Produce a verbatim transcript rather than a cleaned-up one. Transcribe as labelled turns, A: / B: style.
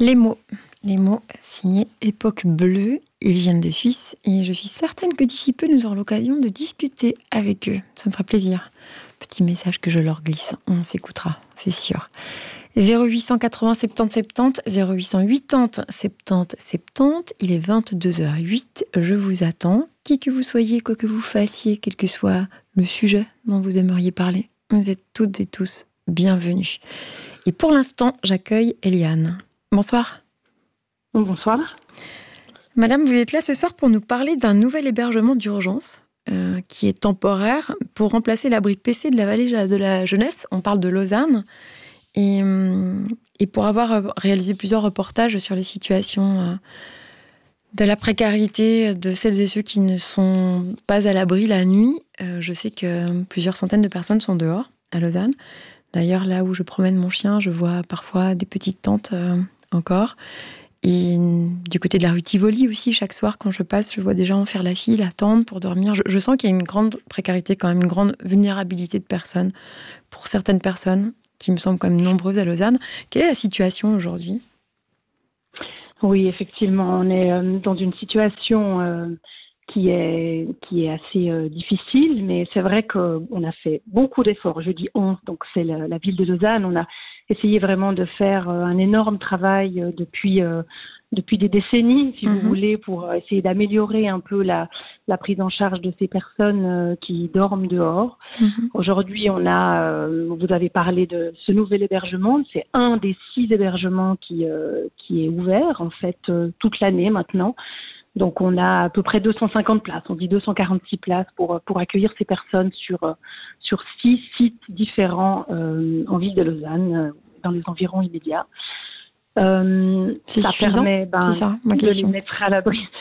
A: Les mots, les mots signés Époque Bleue, ils viennent de Suisse et je suis certaine que d'ici peu nous aurons l'occasion de discuter avec eux. Ça me fera plaisir. Petit message que je leur glisse, on s'écoutera, c'est sûr. zéro huit cent quatre-vingts soixante-dix soixante-dix, zéro huit cent quatre-vingts soixante-dix soixante-dix, il est vingt-deux heures zéro huit, je vous attends. Qui que vous soyez, quoi que vous fassiez, quel que soit le sujet dont vous aimeriez parler, vous êtes toutes et tous bienvenus. Et pour l'instant, j'accueille Eliane. Bonsoir.
B: Bonsoir.
A: Madame, vous êtes là ce soir pour nous parler d'un nouvel hébergement d'urgence euh, qui est temporaire pour remplacer l'abri P C de la vallée de la jeunesse. On parle de Lausanne. Et, et pour avoir réalisé plusieurs reportages sur les situations euh, de la précarité de celles et ceux qui ne sont pas à l'abri la nuit, euh, je sais que plusieurs centaines de personnes sont dehors à Lausanne. D'ailleurs, là où je promène mon chien, je vois parfois des petites tentes euh, encore. Et du côté de la rue Tivoli aussi, chaque soir, quand je passe, je vois des gens faire la file, attendre pour dormir. Je, je sens qu'il y a une grande précarité, quand même, une grande vulnérabilité de personnes. Pour certaines personnes, qui me semblent quand même nombreuses à Lausanne. Quelle est la situation aujourd'hui ?
B: Oui, effectivement, on est dans une situation euh, qui est qui est assez euh, difficile, mais c'est vrai qu'on a fait beaucoup d'efforts. Je dis on, donc c'est la, la ville de Lausanne. On a essayé vraiment de faire euh, un énorme travail euh, depuis euh, depuis des décennies, si mm-hmm. vous voulez, pour essayer d'améliorer un peu la la prise en charge de ces personnes euh, qui dorment dehors. Mm-hmm. Aujourd'hui, on a, euh, vous avez parlé de ce nouvel hébergement. C'est un des six hébergements qui euh, qui est ouvert en fait euh, toute l'année maintenant. Donc, on a à peu près deux cent cinquante places. On dit deux cent quarante-six places pour pour accueillir ces personnes sur sur six sites différents euh, en ville de Lausanne, euh, dans les environs immédiats. Euh,
A: c'est
B: ça
A: suffisant,
B: permet ben,
A: c'est ça, ma
B: de
A: question.
B: les mettre à l'abri.